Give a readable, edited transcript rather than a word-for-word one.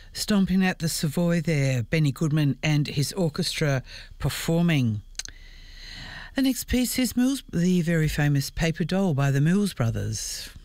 Stomping at the Savoy there, Benny Goodman and his orchestra performing. The next piece is the very famous Paper Doll by the Mills Brothers.